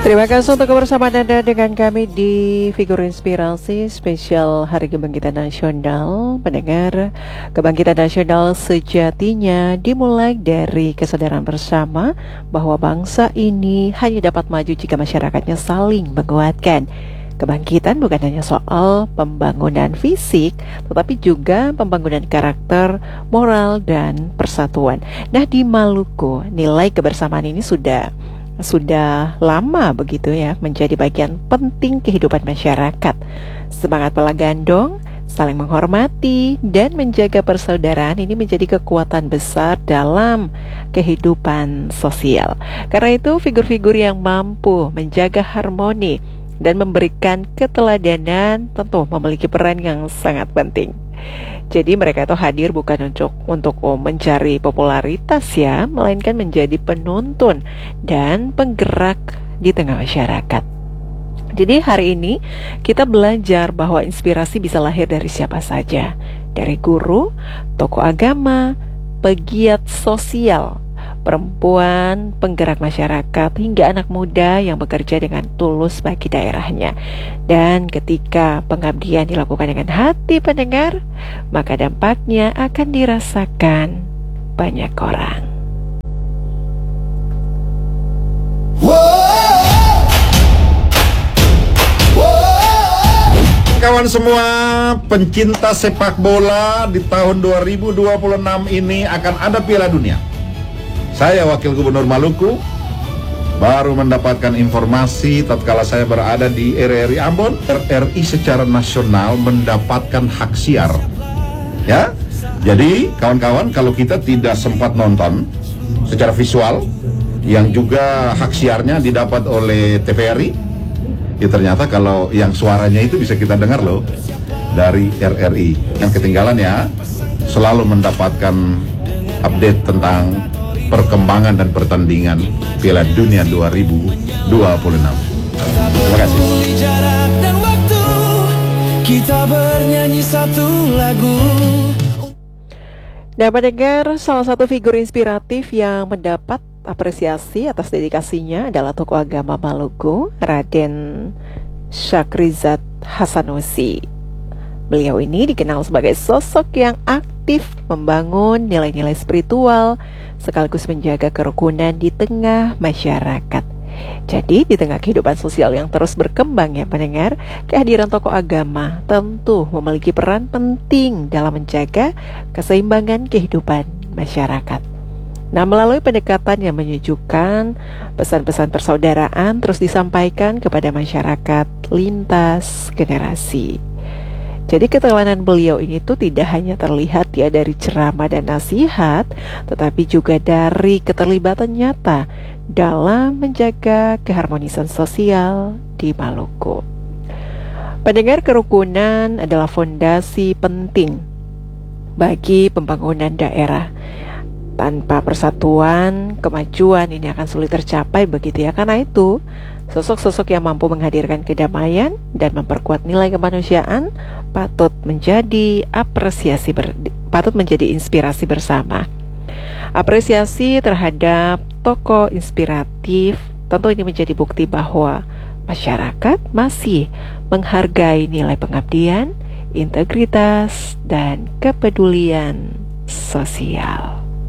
Terima kasih untuk kebersamaan Anda dengan kami di Figur Inspirasi spesial Hari Kebangkitan Nasional. Pendengar, kebangkitan nasional sejatinya dimulai dari kesadaran bersama bahwa bangsa ini hanya dapat maju jika masyarakatnya saling menguatkan. Kebangkitan bukan hanya soal pembangunan fisik, tetapi juga pembangunan karakter, moral, dan persatuan. Nah, di Maluku, nilai kebersamaan ini sudah lama begitu ya, menjadi bagian penting kehidupan masyarakat. Semangat pola gandong, saling menghormati, dan menjaga persaudaraan ini menjadi kekuatan besar dalam kehidupan sosial. Karena itu, figur-figur yang mampu menjaga harmoni dan memberikan keteladanan tentu memiliki peran yang sangat penting. Jadi mereka itu hadir bukan untuk mencari popularitas ya, melainkan menjadi penuntun dan penggerak di tengah masyarakat. Jadi hari ini kita belajar bahwa inspirasi bisa lahir dari siapa saja, dari guru, tokoh agama, pegiat sosial, perempuan, penggerak masyarakat, hingga anak muda yang bekerja dengan tulus bagi daerahnya. Dan ketika pengabdian dilakukan dengan hati pendengar, maka dampaknya akan dirasakan banyak orang. Kawan semua pencinta sepak bola, di tahun 2026 ini akan ada Piala Dunia. Saya Wakil Gubernur Maluku baru mendapatkan informasi tatkala saya berada di RRI Ambon, RRI secara nasional mendapatkan hak siar. Ya. Jadi kawan-kawan, kalau kita tidak sempat nonton secara visual, yang juga hak siarnya didapat oleh TVRI, ya ternyata kalau yang suaranya itu bisa kita dengar loh dari RRI. Yang ketinggalan ya, selalu mendapatkan update tentang perkembangan dan pertandingan Piala Dunia 2026. Terima kasih. Kita bernyanyi satu lagu. Nah, pendengar, salah satu figur inspiratif yang mendapat apresiasi atas dedikasinya adalah tokoh agama Maluku, Raden Syakrizat Hasanusi. Beliau ini dikenal sebagai sosok yang aktif membangun nilai-nilai spiritual sekaligus menjaga kerukunan di tengah masyarakat. Jadi di tengah kehidupan sosial yang terus berkembang ya pendengar, kehadiran tokoh agama tentu memiliki peran penting dalam menjaga keseimbangan kehidupan masyarakat. Nah, melalui pendekatan yang menyejukkan, pesan-pesan persaudaraan terus disampaikan kepada masyarakat lintas generasi. Jadi keteladan beliau ini tuh tidak hanya terlihat ya dari ceramah dan nasihat, tetapi juga dari keterlibatan nyata dalam menjaga keharmonisan sosial di Maluku. Pendengar, kerukunan adalah fondasi penting bagi pembangunan daerah. Tanpa persatuan, kemajuan ini akan sulit tercapai begitu ya. Karena itu, sosok-sosok yang mampu menghadirkan kedamaian dan memperkuat nilai kemanusiaan patut menjadi inspirasi bersama. Apresiasi terhadap tokoh inspiratif tentu ini menjadi bukti bahwa masyarakat masih menghargai nilai pengabdian, integritas, dan kepedulian sosial.